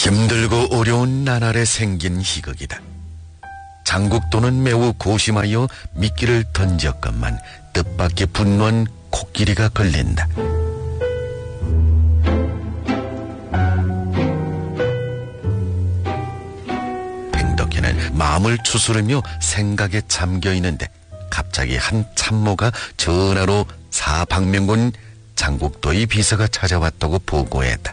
힘들고 어려운 나날에 생긴 희극이다. 장국도는 매우 고심하여 미끼를 던졌건만 뜻밖의 분노한 코끼리가 걸린다. 뱅덕회는 마음을 추스르며 생각에 잠겨 있는데 갑자기 한 참모가 전화로 사방명군 장국도의 비서가 찾아왔다고 보고했다.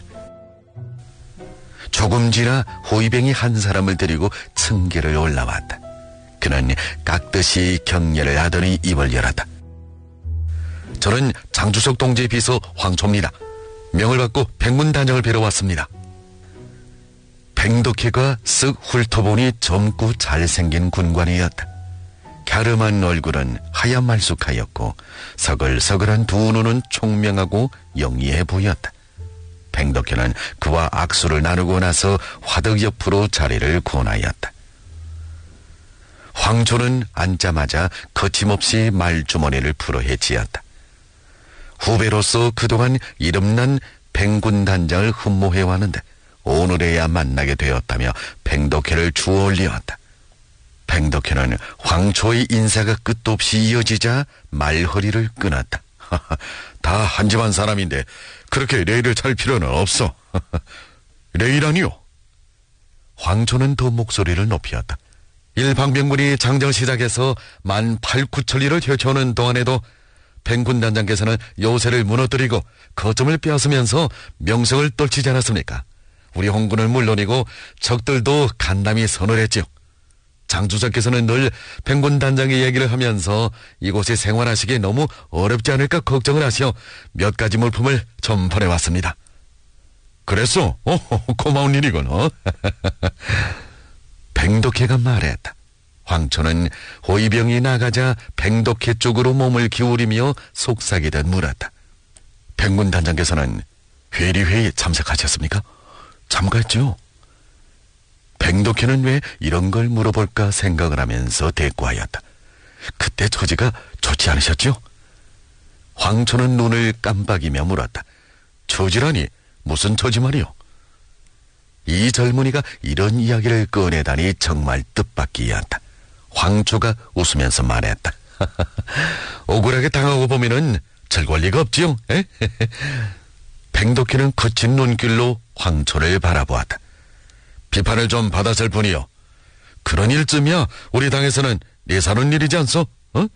조금 지나 호위병이 한 사람을 데리고 층계를 올라왔다. 그는 깍듯이 경례를 하더니 입을 열었다. 저는 장주석 동지의 비서 황초입니다. 명을 받고 백문 단장을 뵈러 왔습니다. 뱅덕회가 쓱 훑어보니 젊고 잘생긴 군관이었다. 갸름한 얼굴은 하얀 말쑥하였고 서글서글한 두 눈은 총명하고 영리해 보였다. 뱅덕회는 그와 악수를 나누고 나서 화덕 옆으로 자리를 권하였다. 황초는 앉자마자 거침없이 말주머니를 풀어헤치었다. 후배로서 그동안 이름난 뱅군단장을 흠모해왔는데 오늘에야 만나게 되었다며 뱅덕회를 주어올리었다. 뱅덕회는 황초의 인사가 끝도 없이 이어지자 말허리를 끊었다. 다 한 집안 사람인데 그렇게 레이를 찰 필요는 없어. 레이라니요? 황초는 더 목소리를 높였다. 일방병군이 장정 시작해서 만 8, 9천리를 헤쳐오는 동안에도 뱅군단장께서는 요새를 무너뜨리고 거점을 빼앗으면서 명성을 떨치지 않았습니까? 우리 홍군은 물론이고 적들도 간담이 선을 했지요. 장주석께서는 늘 뱅군단장의 얘기를 하면서 이곳에 생활하시기에 너무 어렵지 않을까 걱정을 하시어 몇 가지 물품을 좀 보내왔습니다. 그랬어? 고마운 일이군. 뱅덕회가 말했다. 황초는 호위병이 나가자 뱅덕회 쪽으로 몸을 기울이며 속삭이듯 물었다. 뱅군단장께서는 회리회의에 참석하셨습니까? 참가했죠. 뱅덕회는 왜 이런 걸 물어볼까 생각을 하면서 대꾸하였다. 그때 처지가 좋지 않으셨죠? 황초는 눈을 깜빡이며 물었다. 처지라니 무슨 처지 말이요? 이 젊은이가 이런 이야기를 꺼내다니 정말 뜻밖이었다. 황초가 웃으면서 말했다. 억울하게 당하고 보면은 즐거울 리가 없지요. 뱅덕회는 거친 눈길로 황초를 바라보았다. 비판을 좀 받았을 뿐이요. 그런 일쯤이야 우리 당에서는 네 사는 일이지 않소?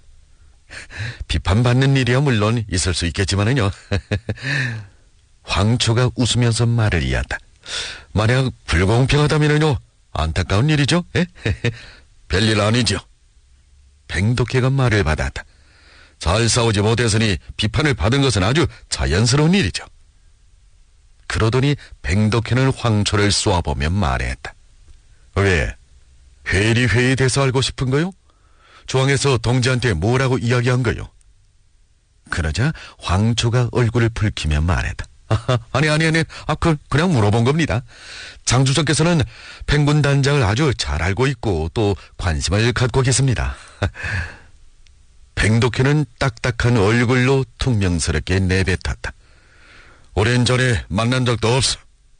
비판받는 일이야 물론 있을 수 있겠지만은요. 황초가 웃으면서 말을 이었다. 만약 불공평하다면은요 안타까운 일이죠. 별일 아니죠. 뱅덕회가 말을 받았다. 잘 싸우지 못했으니 비판을 받은 것은 아주 자연스러운 일이죠. 그러더니 뱅덕회는 황초를 쏘아보며 말했다. 왜? 회리회의에 대해서 알고 싶은 거요? 조항에서 동지한테 뭐라고 이야기한 거요? 그러자 황초가 얼굴을 붉히며 말했다. 아니. 그냥 물어본 겁니다. 장주석께서는 뱅군단장을 아주 잘 알고 있고 또 관심을 갖고 계십니다. 뱅덕회는 딱딱한 얼굴로 퉁명스럽게 내뱉었다. 오랜 전에 만난 적도 없어.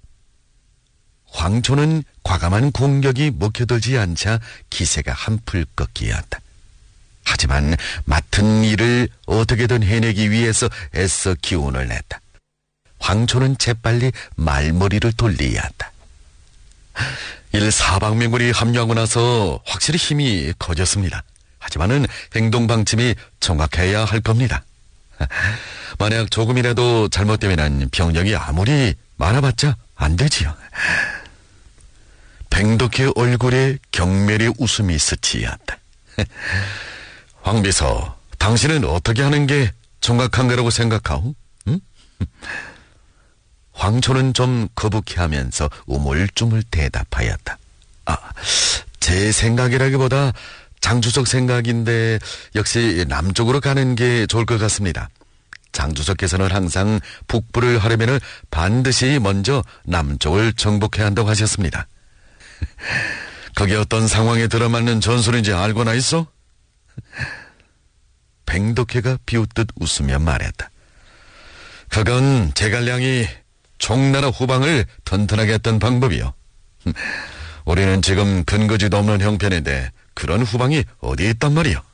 황초는 과감한 공격이 먹혀들지 않자 기세가 한풀 꺾이었다. 하지만 맡은 일을 어떻게든 해내기 위해서 애써 기운을 냈다. 황초는 재빨리 말머리를 돌리었다. 사방명군이 합류하고 나서 확실히 힘이 커졌습니다. 하지만은 행동 방침이 정확해야 할 겁니다. 만약 조금이라도 잘못되면 병력이 아무리 많아봤자 안 되지요. 뱅덕회 얼굴에 경멸의 웃음이 스치었다. 황비서, 당신은 어떻게 하는 게 정확한 거라고 생각하오? 응? 황초는 좀 거북해하면서 우물쭈물 대답하였다. 제 생각이라기보다 장주석 생각인데 역시 남쪽으로 가는 게 좋을 것 같습니다. 장주석께서는 항상 북부를 하려면 반드시 먼저 남쪽을 정복해야 한다고 하셨습니다. 그게 어떤 상황에 들어맞는 전술인지 알고나 있어? 뱅덕회가 비웃듯 웃으며 말했다. 그건 제갈량이 총나라 후방을 튼튼하게 했던 방법이요. 우리는 지금 근거지도 없는 형편인데 그런 후방이 어디 있단 말이야.